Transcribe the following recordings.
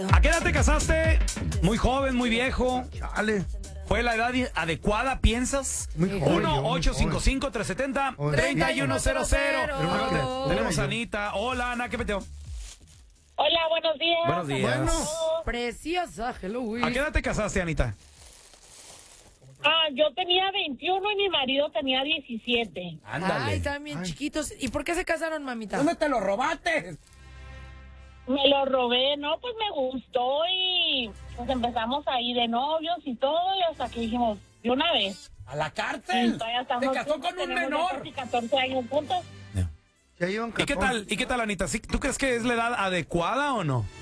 ¿A qué edad te casaste? ¿Muy joven, muy viejo? Chale. ¿Fue la edad adecuada, piensas? Muy joven. 1-855-370-3100. Tenemos a Anita. Hola, Ana, ¿qué peteo? Hola, buenos días. Buenos días. Bueno. Preciosa, hello, güey. ¿A qué edad te casaste, Anita? Yo tenía 21 y mi marido tenía 17. Ay, también chiquitos. ¿Y por qué se casaron, mamita? ¿Dónde te lo robaste? Me lo robé, no, pues me gustó y pues empezamos ahí de novios y todo y hasta que dijimos, de una vez. ¿A la Y cárcel? todavía ¿Te estamos casó juntos, con un tenemos ya menor? casi 14 años juntos. Ya llevan ¿Y qué 14. tal? ¿Y qué tal, Anita? ¿Sí? ¿Tú crees que es la edad adecuada o no?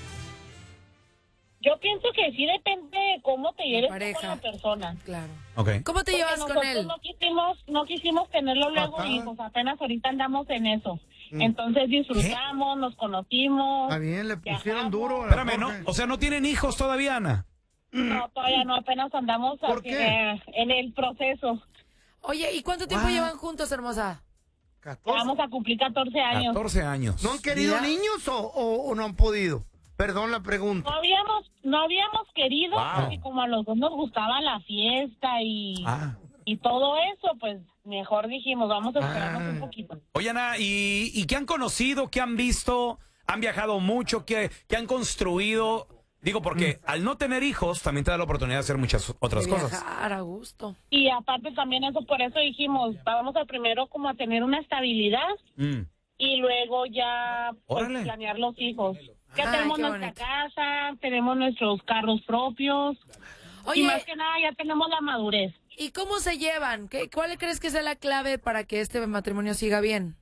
Yo pienso que sí depende de cómo te lleves tú pareja. con la persona. Claro. Ok. ¿Cómo te Porque llevas con nosotros él? no quisimos tenerlo luego Papá. y pues apenas ahorita andamos en eso. Entonces disfrutamos, nos conocimos. Está bien, le pusieron viajamos. duro. a Espérame, ¿no? Jorge. O sea, ¿no tienen hijos todavía, Ana? No, todavía no, apenas andamos ¿Por así, qué? en el proceso. Oye, ¿y cuánto tiempo What? llevan juntos, hermosa? 14. Vamos a cumplir 14 años. 14 años. ¿No han querido Mira. niños o no han podido? Perdón la pregunta. No habíamos querido, Wow. porque como a los dos nos gustaba la fiesta y todo eso, pues mejor dijimos, vamos a esperarnos un poquito. Oye, Ana, ¿y qué han conocido? ¿Qué han visto? ¿Han viajado mucho? ¿Qué han construido? Digo, porque al no tener hijos también te da la oportunidad de hacer muchas otras De cosas. viajar a gusto. Y aparte también eso, por eso dijimos, vamos a primero como a tener una estabilidad Mm. y luego ya pues, Órale. planear los hijos. Ya Ay, tenemos qué nuestra bonito. casa, tenemos nuestros carros propios y Oye, más que nada ya tenemos la madurez. ¿y cómo se llevan? ¿Cuál crees que sea la clave para que este matrimonio siga bien?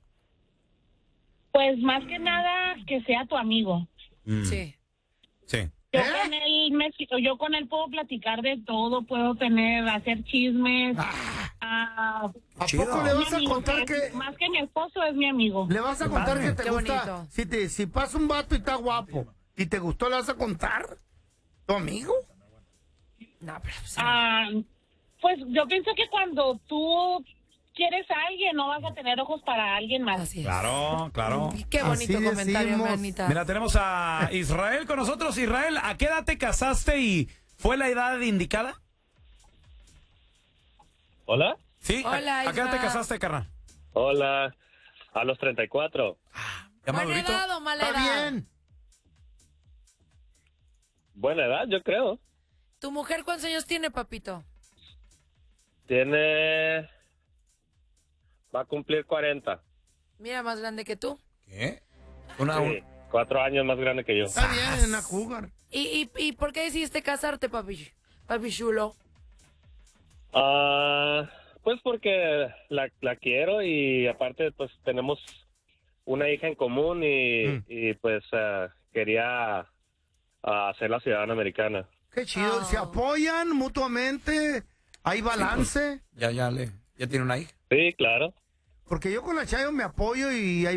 Pues más que nada que sea tu amigo. Mm. Sí. Sí. Yo con él puedo platicar de todo, puedo hacer chismes. ¿A Chido. poco le Mi vas a amigo, contar que que es- más que mi esposo es mi amigo. le vas a contar padre. que te Qué gusta? bonito. Si pasa un vato y está guapo y te gustó, ¿le vas a contar? ¿Tu amigo? No, pero pues, Pues yo pienso que cuando tú quieres a alguien, no vas a tener ojos para alguien más. así es. Claro, claro. Qué bonito Así comentario, decimos. manita. Mira, tenemos a Israel con nosotros. Israel, ¿a qué edad te casaste y fue la edad indicada? ¿Hola? Sí. Hola, ¿A qué edad te Isra. casaste, carnal? Hola. A los 34. ¿Ya ¿Buena madurito? edad o mala Está edad? bien. Buena edad, yo creo. ¿Tu mujer cuántos años tiene, papito? Va a cumplir 40. Mira, más grande que tú. ¿Qué? Sí, 4 años más grande que yo. Está bien, a jugar. ¿Y por qué decidiste casarte, papi? Papi chulo. Pues porque la quiero y aparte pues tenemos una hija en común y pues quería hacerla ciudadana americana. Qué chido. Se apoyan mutuamente. Hay balance. Ya tiene una hija. Sí, claro. Porque yo con la Chayo me apoyo y hay